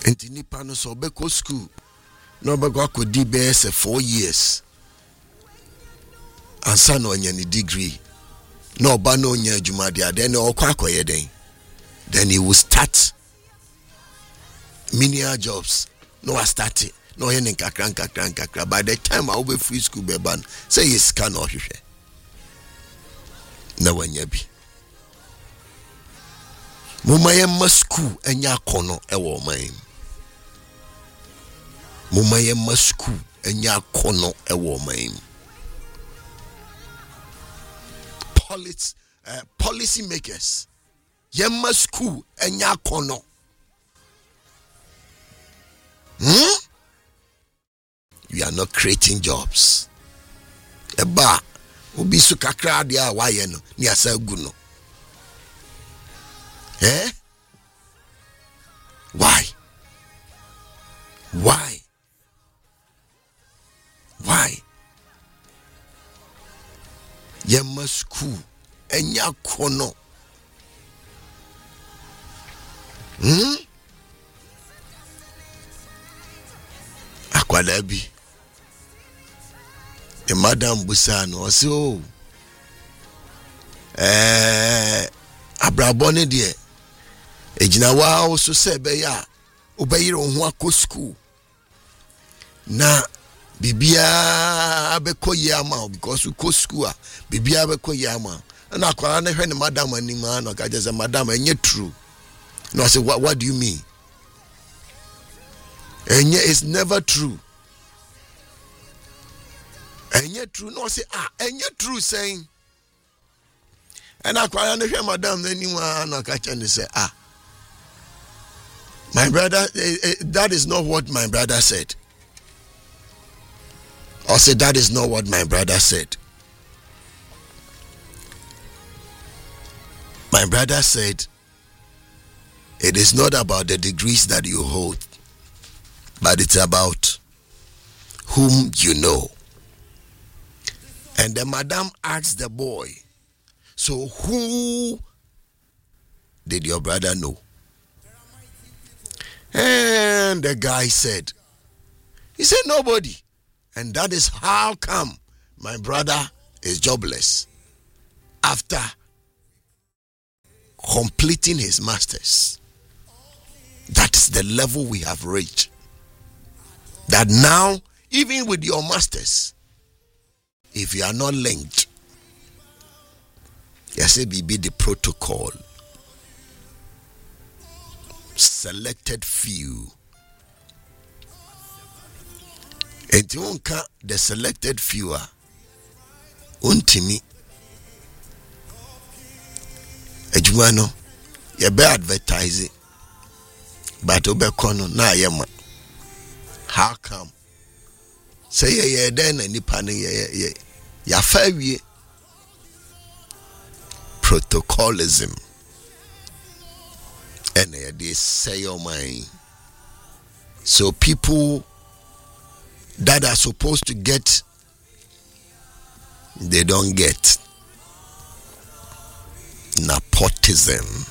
Enti nipa no so obeko school. No obeko akodi BS 4 years. Ansa no anya ni degree. No oba no nya adwuma dia then okwa akoye den. Then he will start menial jobs. No I start it. No yen kakra. By the time I will be free school be ban say yes can no hwehwe. Na wanya bi. Mumaye school enya kono ewo man. Mumaye school enya kono ewo man. Policy makers. Yemma school enya kono. You are not creating jobs. Eba obi su kakra dia waye no ni asa gu no. Why? Yemma school enya kono. Akwalabi. The madam Busano so abrabone de ejina wa so se be ya obeyire ho akọ school na bibia bekoyi ama because you go school bibia bekoyi ama na akwara na hwe ne madam anima na ka je madam enye true no I say what do you mean enye is never true. And yet true, no say and yet true saying. And I cry on the madam, then you are not catching and say, my brother, that is not what my brother said. Or say that is not what my brother said. My brother said, it is not about the degrees that you hold, but it's about whom you know. And the madam asked the boy, so who did your brother know? And the guy said, he said nobody. And that is how come my brother is jobless after completing his masters. That is the level we have reached. That now, even with your masters, if you are not linked, yes, it be the protocol. Selected few. And you won't count the selected fewer. Untimi. Ejumano, you be advertising. But obekono na yema. How come? Say ye then any panning ye. Ya fawie protocolism and they say your mind. So people that are supposed to get, they don't get. Nepotism.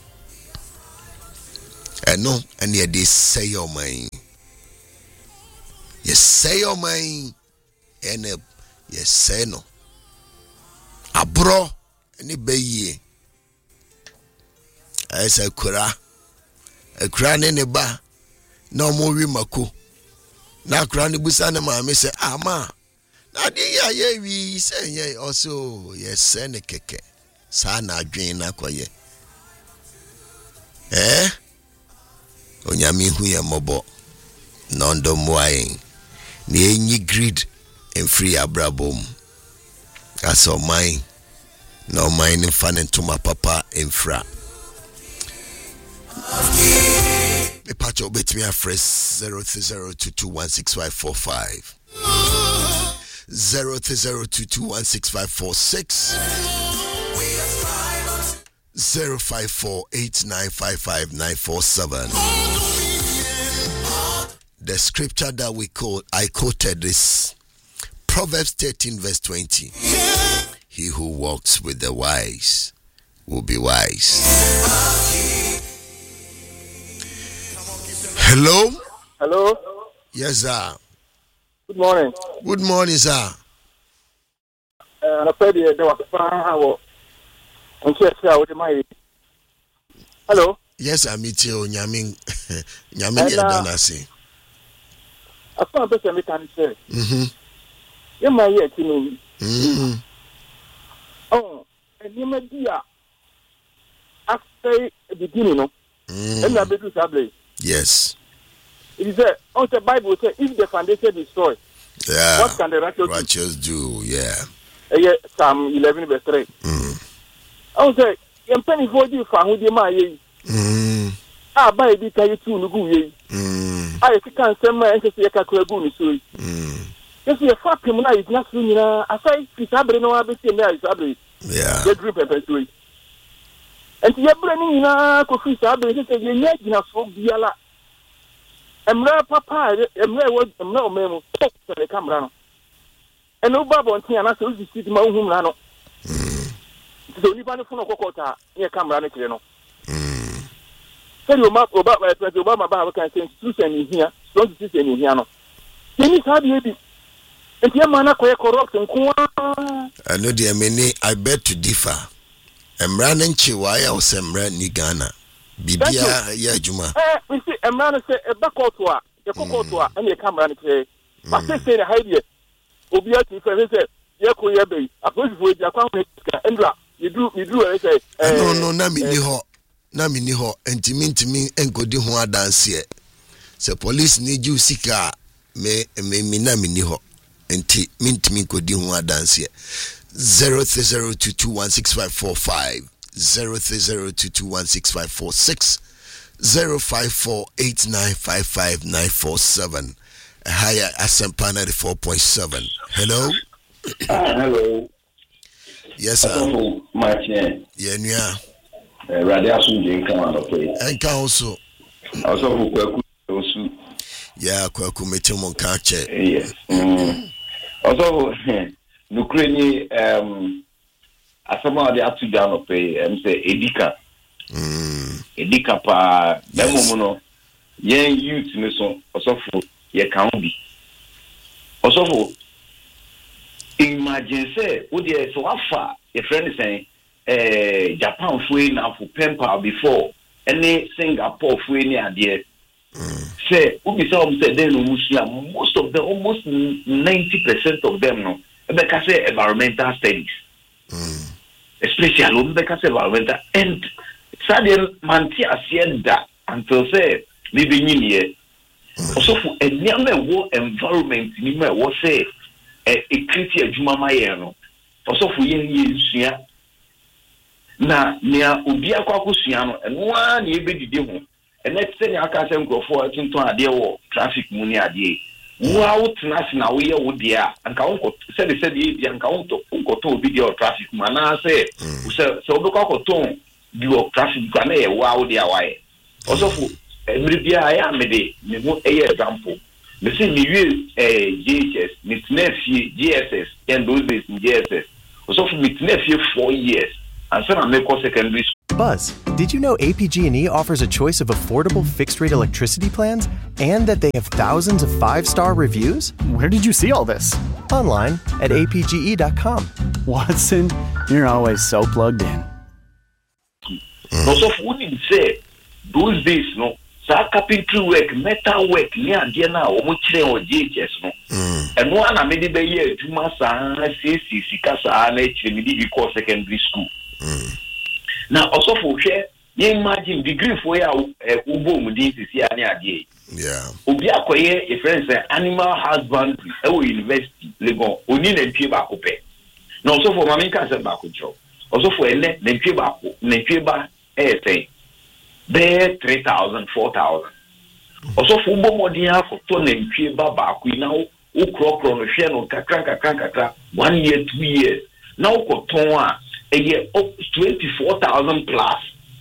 And no, and yet they say your mind. You say your mind and yes, say no. Abro, any baye. I say, Kura, a crown in a bar, no more remako. Now, Granny Busana, mamma say, ma. Now, dear, we say, ye also, yes, send a keke. Sana drain aquaye. Onyami huya mobo. Nondo moaing. Ni greed. And free abrabom. That's all mine. No mine in fun to my papa in fra. The patch will bet me a fresh 03022165545. 03022165546. 05489555947. The scripture that I quoted is Proverbs 13 verse 20. He who walks with the wise will be wise. Hello? Hello? Yes, sir. Good morning. Good morning, sir. I'm afraid there was a power. Hello? Yes, I meet you, Nyamin. Nyamin, Yadanasi. I found a person can say, You might yet to me. Oh, and you may be after the beginning, and I bet you sadly. Yes. It is on the Bible says, if the foundation destroy, what can the righteous do? Yeah. Psalm 11 verse 3. I was say, you penny for you for who you might. Ah, by the time you go ye. I can't send my ancestors a cragoon. Yes, you fuck him now, it's not soon. I say, he's having no other thing there is ugly. Yeah. The drip perpetuate. And you're bringing in a coffee, you're not in a folk diala. I'm not papa, I'm no memo, to the camera. And no bubble on Tiana, so you see my own rano. So you find a phone of Kokota near Camera. Tell your map about my President Obama can say, Susan in here, strong Susan in here. Then it's hard, baby. And your man are quite corrupt and I know the many, I bet to differ. I'm running Chihuahua or Semra Nigana. Bibia, yeah, Juma. We see a man say a back out to a cocoa and your camera. But they say the idea. Obiati for his said, Yako Yabe, a good voice, a comment, and you do, I say, no, Namini ho, and to me, and go do one dance here. So police need you sika, me Namini ho, and to me go do one dance here. 0302216545, 0302216546, 0548955947. A higher Asempa 94.7. Hello? Hello. Yes, sir. Hello, my chair. Yeah. Radiation didn't come out of place. And also. Also, Kwaku. Yeah, Kwaku Metimon Kache. Yes. Also, Ukraine, as someone the up to down of pay, say Edika. Edika pa, Bemono, young youth, Mason, also for your county. Also for imagine, say, would you so far, a friend is saying, Japan free now for pen power before, any Singapore free near there. Say, who be some say, then Muslim, most of them, almost 90% of them, no. Because say environmental studies, especially because environmental and sadly, mantia said that until say living in here. Also for a near war environment, you may was say a critical Jumamayano. Also for years, na near Ubia Kwakusiano, and one year be the demo. And let's say I can't go for into a deal traffic money a day. Wow, national we would dear and count said the account of video traffic mana say so look out tone do traffic can wow dear why also for every day I am a day example the same GHS nephew GSS and those days in GSS also for nephew 4 years and so I make secondary school. Buzz, did you know APG&E offers a choice of affordable fixed-rate electricity plans and that they have thousands of 5-star reviews? Where did you see all this? Online at apge.com. Watson, you're always so plugged in. Also, who did say those days, no? Carpentry work, metal work, near Diana, or GHS, no? And one I made it a year, 2 months, and I say, Casa, because secondary school. Now, also for share, you imagine degree for ya Ubo Mudin to see any idea. Yeah. Ubia Koye, a friend say animal husbandry, university, Legon, Unin and Piba Cope. Now, also for Mamika Zabako job. Also for a net, Nepiba, say, bear 3,000, 4,000. Also for Ubo Modia for Ton and Piba Baku now, Ukro Chronofiano, Kakra, 1 year, 2 years. Now, Kotonwa. A year up 24,000 plus.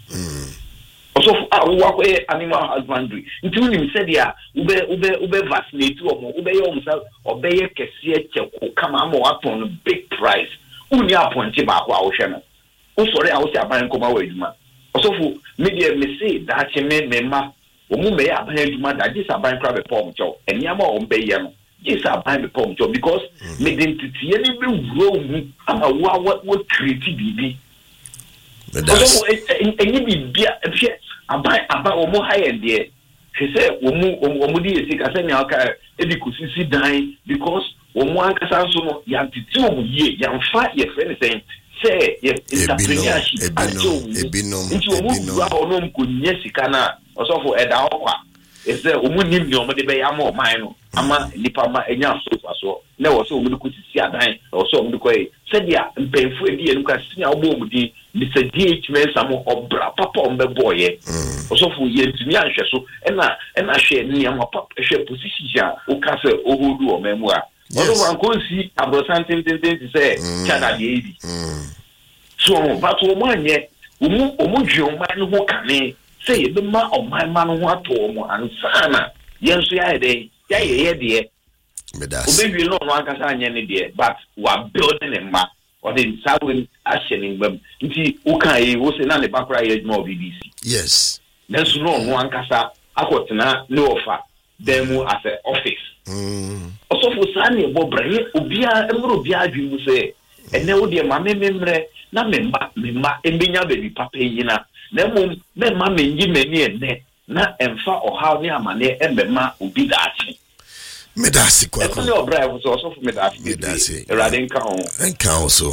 Also, I work with animal husbandry. Until him said, yeah, ube vaccinate or ube himself or be a cashier come up on a big price. Only appointed by our channel. Oh, sorry, I was a bank of my man. Also, for media, me say that you made me omu me aban adwuma da gye saban kra be pom cho eniama o mbe ye no gye saban be pom cho because me identity ye ni be wuro mu ama wo create bibi so enyi bibia ehwe aban omu high end there she say omu di esika say nya aka ebi kusisi dan because omu ankasa so no yantiti omu ye yamfa ye friend say ye entrepreneurship ebinom nti omu wa onom ko nyesika na osofo eda okwa ese omu nim ni omu de be yama o man no ama nipa ma enya so na wo so omu de kusisi adan wo so omu de koy se dia mpenfu edi enu ka sisi omu omu di Mr. DH Mensamo obra papa ombe boye osofo yentumi anhwe so ena hwe ni am papa hwe position ja o ka se ohodu o memu a osofo ankonsi abrosanten ti se chada de ebi so but o mo anye omu dwon man ho kane se ye be ma o man ho ato mo ansana yenso ya ede ya ye de medas obewi no ankasa anye ne de but wa building em ma or the Southern Asian Web. Okay, was an anabacra more BBC. Yes. There's no one casa, Akotana, no offer, demo as an office. Also for Sunny Bob Bray, Ubia, and Rubia, you say, and now dear mamma membre, not member, and being a baby papa, yina, then mamma, you may near not and far or how near money and the ma will be that. Medasi kwa your brave was also from Medasi. Radin count and council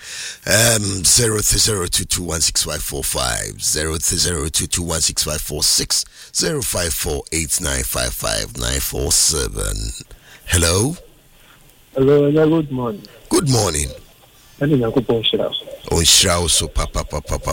03022165545 03022165546 05489555947. Hello, good morning. Good morning. I think I'm going to Onshao so papa.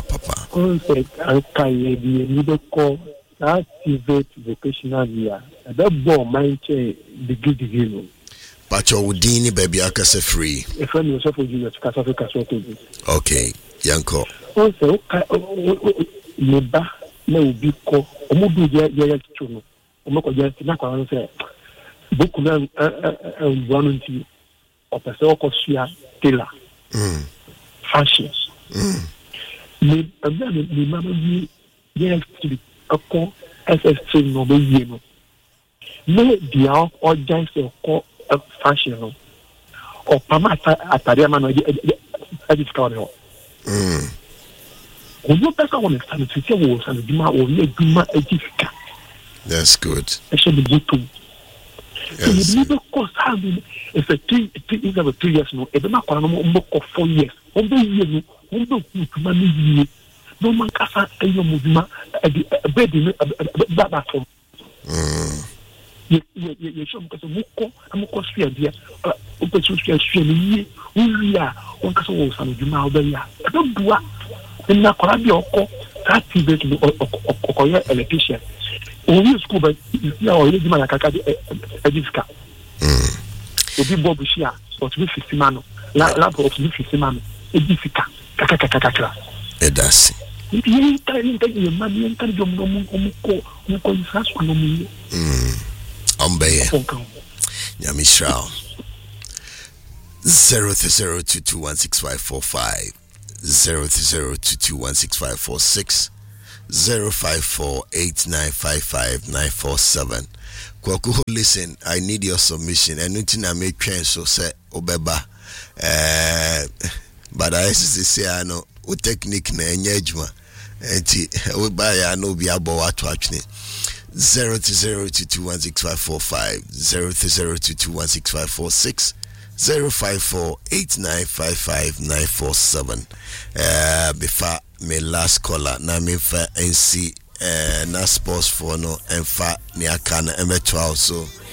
Activate vocational year. That boy mind degree. But your Udini baby akase free. A friend yourself for you to Casafe Casoto. Okay, Yanko. Also, Neba, no biko, Omudu Yachuno, Omoko Yatinaka say, Bokunan and Wanti, or Pasoko Sia, Taylor, fashion. Me, and then the mamma, yes, to be a call SS no be you. No, the out or just a call of fashion or Pamata at Ariaman. I discovered her. You better want to stand to say, was and Dima or Dima Edifica. That's good. I should be good too. Yes. You never cost having if a 3 years no, if not for 4 years, on the year, on the money. No man casa a movement a bed in that form. You show because of Muko, I'm a cosphere, dear. We are on Castle and Jumabelia. I don't do what in the Corabia or activate or electrician. Only school, but you are already Malacadi Edifica. To be Bob Shia or to be 50 man, lap of 50 man, Edifica, Kakaka. Edasi. You can't your money and can't your Muko Muko. Yamishao 03022165545 03022165546 05489555947. Kwaku, listen, I need your submission. And nothing I make train so say obeba. But I say I know what technique na enyejuma. Enti we buy ya no bi abo watu atwene 03022165545 03022165546 05489555947. Before my last caller na me fa NC na sports for no and fa ni aka na emetwa also